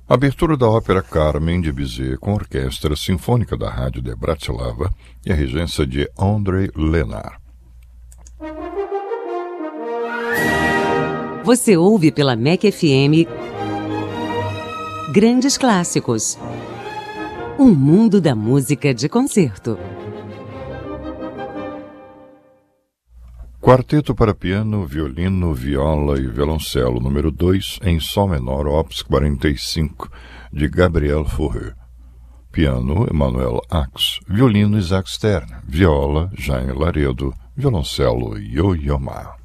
Abertura da ópera Carmen de Bizet com a Orquestra Sinfônica da Rádio de Bratislava e a regência de Andrei Lenár. Você ouve pela MEC FM Grandes Clássicos. Um mundo da música de concerto. Quarteto para piano, violino, viola e violoncelo número 2 em Sol menor, Opus 45, de Gabriel Fauré. Piano, Emanuel Ax. Violino, Isaac Stern. Viola, Jaime Laredo. Violoncelo, Yo-Yo Ma.